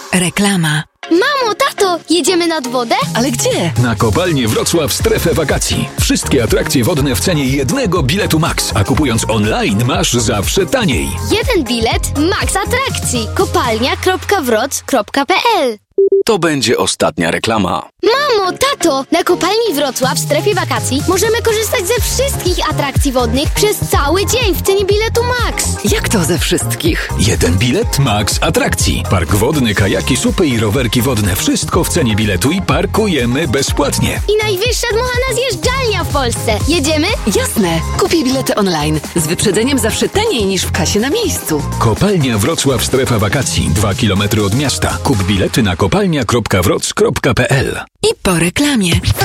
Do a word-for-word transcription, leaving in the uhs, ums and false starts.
Reklama. Mamo, tato, jedziemy nad wodę? Ale gdzie? Na kopalnię Wrocław Strefę Wakacji. Wszystkie atrakcje wodne w cenie jednego biletu Max, a kupując online masz zawsze taniej. Jeden bilet, max atrakcji. kopalnia kropka wroc kropka p l. To będzie ostatnia reklama. Mamo, tato, na kopalni Wrocław w strefie wakacji możemy korzystać ze wszystkich atrakcji wodnych przez cały dzień w cenie biletu Max. Jak to ze wszystkich? Jeden bilet Max atrakcji. Park wodny, kajaki, supy i rowerki wodne. Wszystko w cenie biletu i parkujemy bezpłatnie. I najwyższa dmuchana zjeżdżalnia w Polsce. Jedziemy? Jasne. Kupię bilety online. Z wyprzedzeniem zawsze taniej niż w kasie na miejscu. Kopalnia Wrocław Strefa Wakacji. Dwa kilometry od miasta. Kup bilety na kopalnia kropka wroc kropka p l. I po reklamie.